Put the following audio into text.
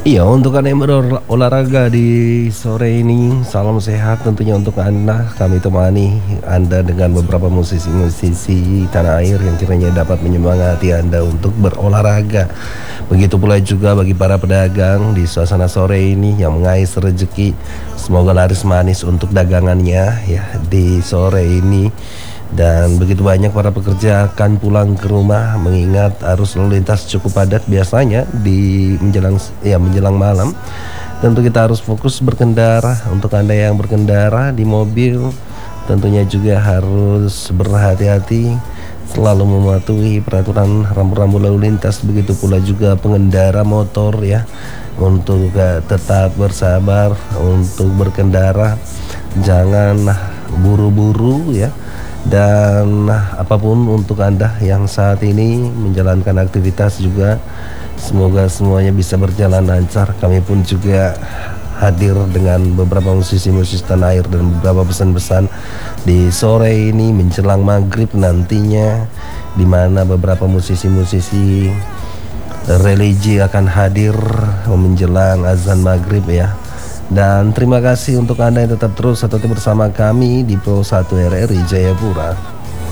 Iya, untuk Anda yang berolahraga di sore ini, salam sehat tentunya untuk Anda. Kami temani Anda dengan beberapa musisi-musisi tanah air yang kiranya dapat menyemangati Anda untuk berolahraga. Begitu pula juga bagi para pedagang di suasana sore ini yang mengais rezeki. Semoga laris manis untuk dagangannya ya di sore ini. Dan begitu banyak para pekerja akan pulang ke rumah mengingat arus lalu lintas cukup padat biasanya di menjelang malam. Tentu kita harus fokus berkendara. Untuk Anda yang berkendara di mobil tentunya juga harus berhati-hati, selalu mematuhi peraturan rambu-rambu lalu lintas. Begitu pula juga pengendara motor ya, untuk tetap bersabar untuk berkendara, jangan buru-buru ya. Dan apapun untuk Anda yang saat ini menjalankan aktivitas juga, semoga semuanya bisa berjalan lancar. Kami pun juga hadir dengan beberapa musisi-musisi tanah air dan beberapa pesan-pesan di sore ini menjelang maghrib nantinya, di mana beberapa musisi-musisi religi akan hadir menjelang azan maghrib ya. Dan terima kasih untuk Anda yang tetap terus bersama kami di Pro 1 RRI Jayapura.